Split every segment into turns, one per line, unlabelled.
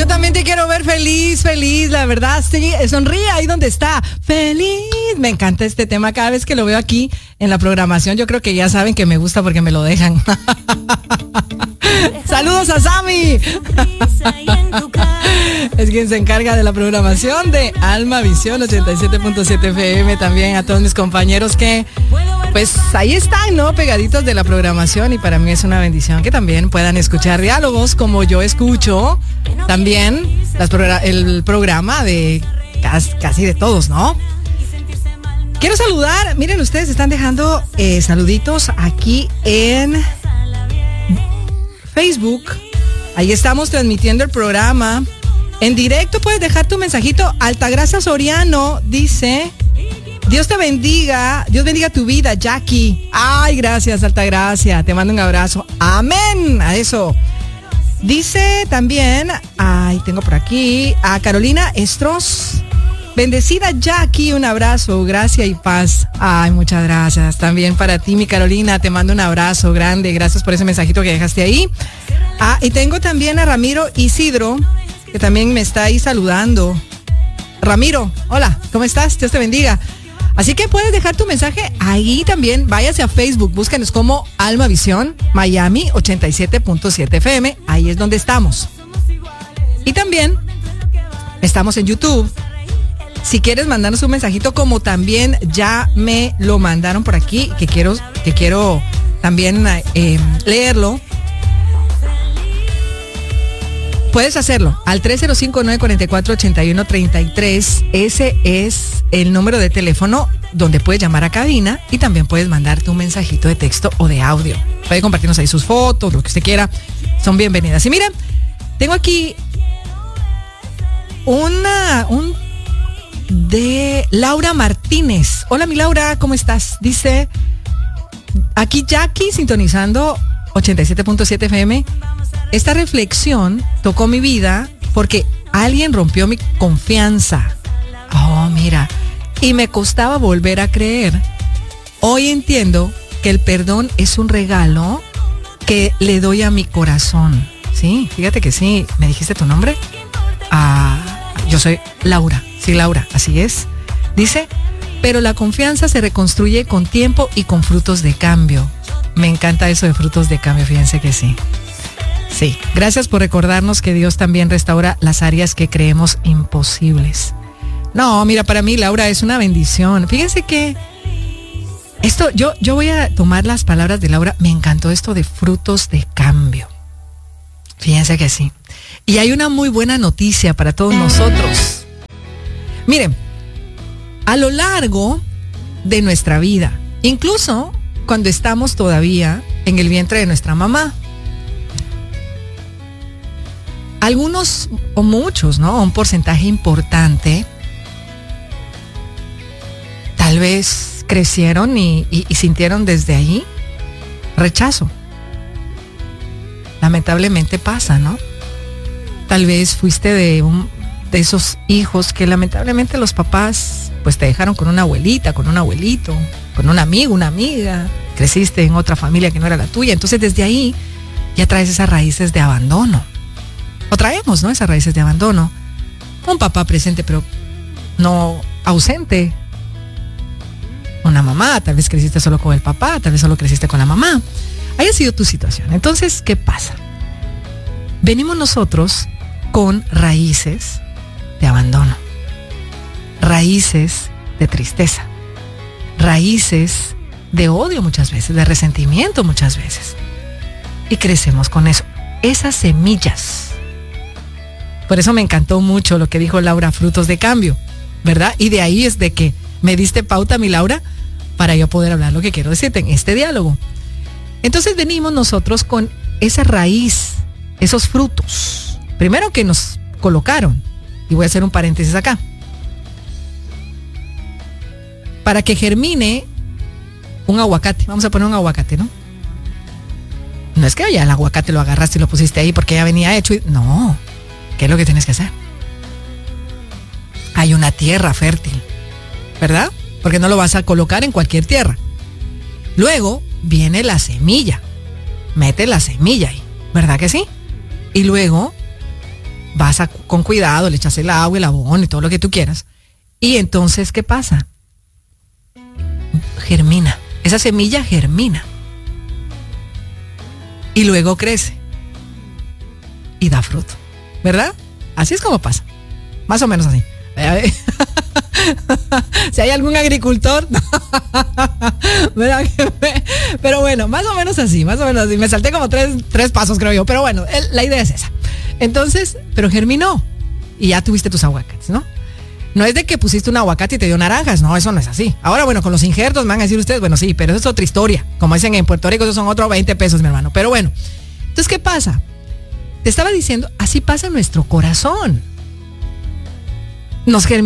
Yo también te quiero ver feliz, la verdad. Sí, sonríe ahí donde está. Feliz. Me encanta este tema cada vez que lo veo aquí en la programación. Yo creo que ya saben que me gusta porque me lo dejan. Saludos a Sammy. Es quien se encarga de la programación de Alma Visión 87.7 FM. También a todos mis compañeros que pues ahí están, ¿no? Pegaditos de la programación, y para mí es una bendición que también puedan escuchar diálogos como yo escucho también el programa de casi de todos, ¿no? Quiero saludar, miren, ustedes están dejando saluditos aquí en Facebook. Ahí estamos transmitiendo el programa en directo. Puedes dejar tu mensajito. Altagracia Soriano dice: Dios te bendiga, Dios bendiga tu vida, Jackie. Ay, gracias, Altagracia, te mando un abrazo. Amén, a eso. Dice también, tengo por aquí a Carolina Estros. Bendecida Jackie, un abrazo, gracia y paz. Ay, muchas gracias. También para ti, mi Carolina, te mando un abrazo grande. Gracias por ese mensajito que dejaste ahí. Y tengo también a Ramiro Isidro, que también me está ahí saludando. Ramiro, hola, ¿cómo estás? Dios te bendiga. Así que puedes dejar tu mensaje ahí también. Váyase a Facebook, búscanos como Alma Visión Miami 87.7 FM. Ahí es donde estamos. Y también estamos en YouTube. Si quieres mandarnos un mensajito, como también ya me lo mandaron por aquí, que quiero también leerlo. Puedes hacerlo al 305-944-8133. Ese es el número de teléfono donde puedes llamar a cabina, y también puedes mandarte un mensajito de texto o de audio. Puede compartirnos ahí sus fotos, lo que usted quiera. Son bienvenidas. Y miren, tengo aquí un de Laura Martínez. Hola, mi Laura, ¿cómo estás? Dice, aquí Jackie sintonizando 87.7 FM. Esta reflexión tocó mi vida porque alguien rompió mi confianza. Oh, mira, y me costaba volver a creer. Hoy entiendo que el perdón es un regalo que le doy a mi corazón. Sí, fíjate que sí. ¿Me dijiste tu nombre? Yo soy Laura. Sí, Laura, así es. Dice, pero la confianza se reconstruye con tiempo y con frutos de cambio. Me encanta eso de frutos de cambio, fíjense que sí. Sí, gracias por recordarnos que Dios también restaura las áreas que creemos imposibles. No, mira, para mí, Laura, es una bendición. Fíjense que esto, yo voy a tomar las palabras de Laura. Me encantó esto de frutos de cambio. Fíjense que sí. Y hay una muy buena noticia para todos nosotros. Miren, a lo largo de nuestra vida, incluso cuando estamos todavía en el vientre de nuestra mamá, algunos o muchos, ¿no? Un porcentaje importante, tal vez crecieron y sintieron desde ahí rechazo. Lamentablemente pasa, ¿no? Tal vez fuiste de esos hijos que lamentablemente los papás pues te dejaron con una abuelita, con un abuelito, con un amigo, una amiga. Creciste en otra familia que no era la tuya. Entonces desde ahí ya traes esas raíces de abandono. O traemos, ¿no? Esas raíces de abandono. Un papá presente pero no ausente. Una mamá, tal vez creciste solo con el papá, tal vez solo creciste con la mamá. Haya sido tu situación. Entonces, ¿qué pasa? Venimos nosotros con raíces de abandono, raíces de tristeza, raíces de odio muchas veces, de resentimiento muchas veces. Y crecemos con eso, esas semillas. Por eso me encantó mucho lo que dijo Laura, frutos de cambio, ¿verdad? Y de ahí es de que me diste pauta, mi Laura, para yo poder hablar lo que quiero decirte en este diálogo. Entonces venimos nosotros con esa raíz, esos frutos, primero que nos colocaron, y voy a hacer un paréntesis acá, para que germine un aguacate. Vamos a poner un aguacate, ¿no? No es que ya el aguacate lo agarraste y lo pusiste ahí porque ya venía hecho. No, ¿qué es lo que tienes que hacer? Hay una tierra fértil, ¿verdad? Porque no lo vas a colocar en cualquier tierra. Luego viene la semilla. Mete la semilla ahí, ¿verdad que sí? Y luego con cuidado, le echas el agua, el abono y todo lo que tú quieras. Y entonces, ¿qué pasa? Germina. Esa semilla germina. Y luego crece. Y da fruto. ¿Verdad? Así es como pasa. Más o menos así. Si hay algún agricultor, pero bueno, más o menos así. Me salté como tres pasos, creo yo. Pero bueno, la idea es esa. Entonces, pero germinó. Y ya tuviste tus aguacates, ¿no? No es de que pusiste un aguacate y te dio naranjas, no, eso no es así. Ahora, bueno, con los injertos me van a decir ustedes, bueno, sí, pero eso es otra historia. Como dicen en Puerto Rico, esos son otros 20 pesos, mi hermano. Pero bueno, entonces, ¿qué pasa? Te estaba diciendo, así pasa en nuestro corazón. Nos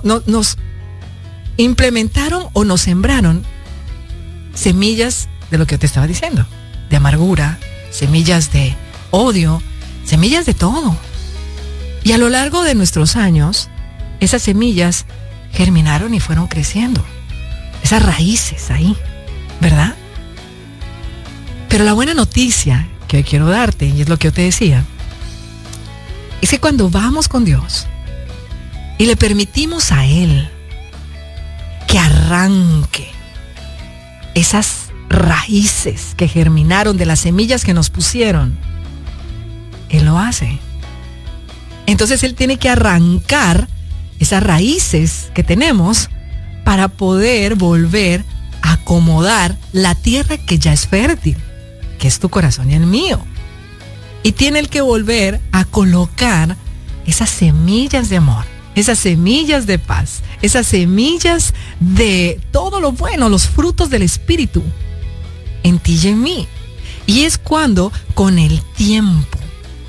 implementaron o nos sembraron semillas de lo que yo te estaba diciendo, de amargura, semillas de odio, semillas de todo. Y a lo largo de nuestros años, esas semillas germinaron y fueron creciendo. Esas raíces ahí, ¿verdad? Pero la buena noticia que hoy quiero darte, y es lo que yo te decía, es que cuando vamos con Dios y le permitimos a Él que arranque esas raíces que germinaron de las semillas que nos pusieron, Él lo hace. Entonces Él tiene que arrancar esas raíces que tenemos para poder volver a acomodar la tierra que ya es fértil, que es tu corazón y el mío. Y tiene Él que volver a colocar esas semillas de amor, esas semillas de paz, esas semillas de todo lo bueno, los frutos del Espíritu en ti y en mí. Y es cuando con el tiempo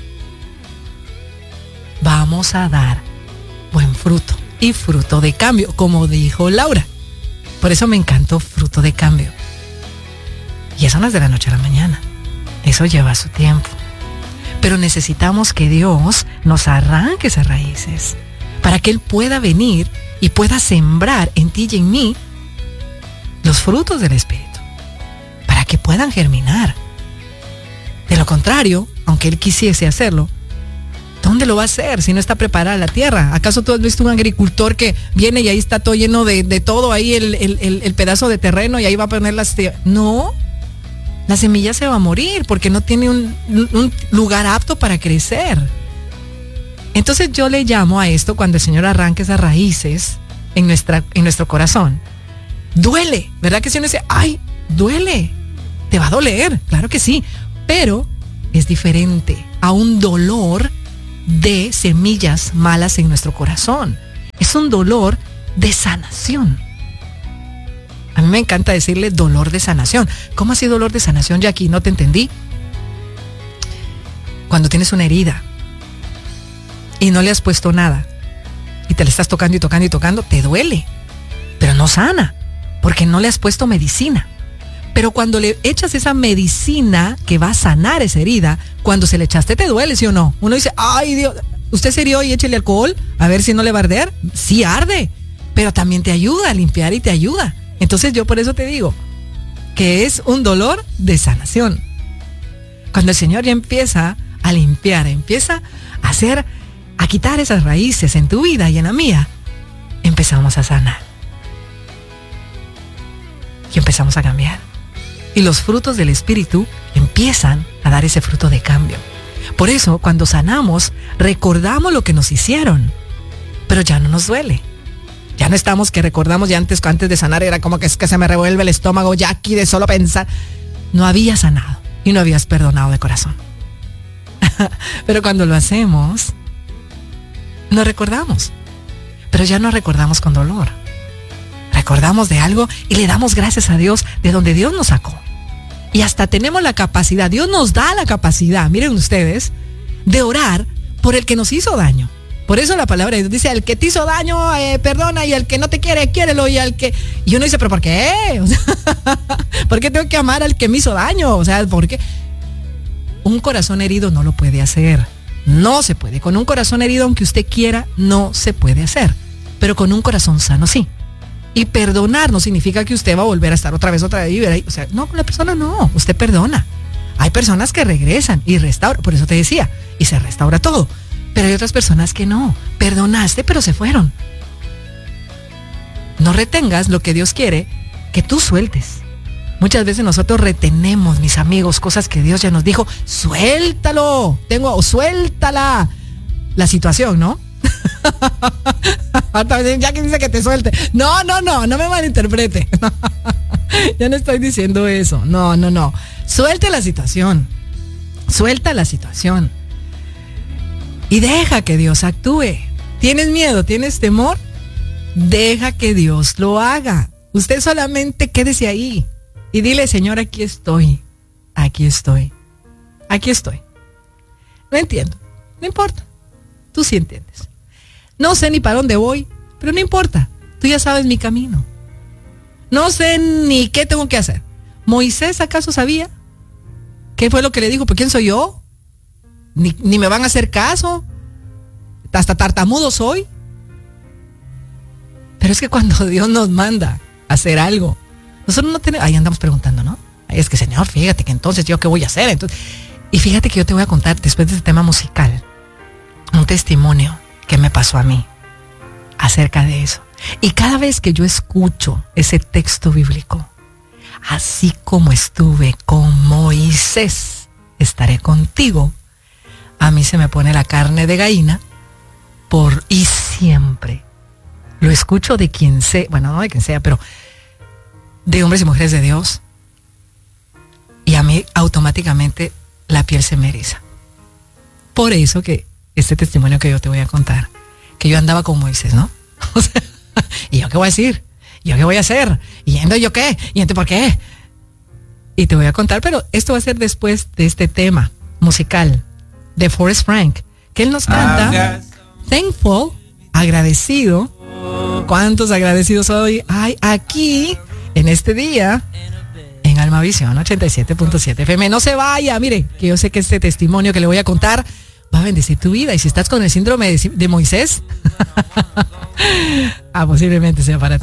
vamos a dar buen fruto y fruto de cambio, como dijo Laura. Por eso me encantó fruto de cambio. Y eso no es de la noche a la mañana. Eso lleva su tiempo. Pero necesitamos que Dios nos arranque esas raíces para que Él pueda venir y pueda sembrar en ti y en mí los frutos del Espíritu, para que puedan germinar. De lo contrario, aunque Él quisiese hacerlo, ¿dónde lo va a hacer si no está preparada la tierra? ¿Acaso tú has visto un agricultor que viene y ahí está todo lleno de todo ahí el pedazo de terreno y ahí va a poner las... No, la semilla se va a morir porque no tiene un lugar apto para crecer. Entonces yo le llamo a esto, cuando el Señor arranca esas raíces en nuestro corazón, duele, ¿verdad? Que si uno dice, ay, duele, te va a doler, claro que sí, pero es diferente a un dolor de semillas malas en nuestro corazón. Es un dolor de sanación. A mí me encanta decirle dolor de sanación. ¿Cómo así dolor de sanación, Jackie? No te entendí. Cuando tienes una herida y no le has puesto nada y te le estás tocando y tocando y tocando, te duele, pero no sana, porque no le has puesto medicina. Pero cuando le echas esa medicina que va a sanar esa herida, cuando se le echaste te duele, ¿sí o no? Uno dice, ay Dios, ¿usted se hirió y échale alcohol a ver si no le va a arder? Sí arde, pero también te ayuda a limpiar y te ayuda. Entonces yo por eso te digo que es un dolor de sanación. Cuando el Señor ya empieza a limpiar, empieza a quitar esas raíces en tu vida y en la mía, empezamos a sanar. Y empezamos a cambiar. Y los frutos del Espíritu empiezan a dar ese fruto de cambio. Por eso, cuando sanamos, recordamos lo que nos hicieron, pero ya no nos duele. Ya no estamos que recordamos, ya antes de sanar era como que es que se me revuelve el estómago ya aquí de solo pensar. No había sanado y no habías perdonado de corazón. Pero cuando lo hacemos, nos recordamos, pero ya no recordamos con dolor. Recordamos de algo y le damos gracias a Dios de donde Dios nos sacó. Y hasta tenemos la capacidad, Dios nos da la capacidad, miren ustedes, de orar por el que nos hizo daño. Por eso la palabra de Dios dice, el que te hizo daño, perdona, y el que no te quiere, quiérelo, y uno dice, pero ¿por qué? O sea, ¿por qué tengo que amar al que me hizo daño? O sea, ¿por qué? Un corazón herido no lo puede hacer. No se puede. Con un corazón herido, aunque usted quiera, no se puede hacer. Pero con un corazón sano, sí. Y perdonar no significa que usted va a volver a estar otra vez. O sea, no, con la persona no. Usted perdona. Hay personas que regresan y restauran. Por eso te decía, y se restaura todo. Pero hay otras personas que no. Perdonaste, pero se fueron. No retengas lo que Dios quiere que tú sueltes. Muchas veces nosotros retenemos, mis amigos, cosas que Dios ya nos dijo. Suéltalo. Suéltala. La situación, ¿no? Ya que dice que te suelte. No me malinterprete. Ya no estoy diciendo eso. No. Suelta la situación. Suelta la situación. Y deja que Dios actúe. ¿Tienes miedo? ¿Tienes temor? Deja que Dios lo haga. Usted solamente quédese ahí y dile, Señor, aquí estoy. Aquí estoy. Aquí estoy. No entiendo. No importa. Tú sí entiendes. No sé ni para dónde voy, pero no importa. Tú ya sabes mi camino. No sé ni qué tengo que hacer. ¿Moisés acaso sabía? ¿Qué fue lo que le dijo? ¿Por quién soy yo? Ni me van a hacer caso. Hasta tartamudo soy. Pero es que cuando Dios nos manda a hacer algo, nosotros no tenemos... Ahí andamos preguntando, ¿no? Es que, Señor, fíjate que entonces yo qué voy a hacer. Entonces, y fíjate que yo te voy a contar después de este tema musical un testimonio que me pasó a mí acerca de eso. Y cada vez que yo escucho ese texto bíblico, así como estuve con Moisés, estaré contigo, a mí se me pone la carne de gallina y siempre lo escucho de quien sea, bueno, no de quien sea, pero de hombres y mujeres de Dios, y a mí automáticamente la piel se me eriza. Por eso que este testimonio que yo te voy a contar, que yo andaba con Moisés, ¿no? O sea, ¿y yo qué voy a decir? ¿Y yo qué voy a hacer? ¿Y entonces yo qué? ¿Y entonces por qué? Y te voy a contar, pero esto va a ser después de este tema musical de Forrest Frank, que él nos canta Thankful, agradecido. ¿Cuántos agradecidos hoy hay aquí en este día en Almavisión 87.7 FM? No se vaya, mire, que yo sé que este testimonio que le voy a contar va a bendecir tu vida. Y si estás con el síndrome de Moisés, posiblemente sea para ti.